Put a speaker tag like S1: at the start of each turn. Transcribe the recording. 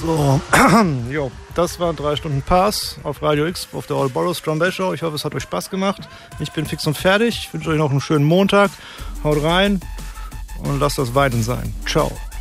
S1: So, jo, das waren 3 Stunden Pass auf Radio X, auf der All Borrows Drum Bass Show. Ich hoffe, es hat euch Spaß gemacht. Ich bin fix und fertig. Ich wünsche euch noch einen schönen Montag. Haut rein und lasst das Weiden sein. Ciao.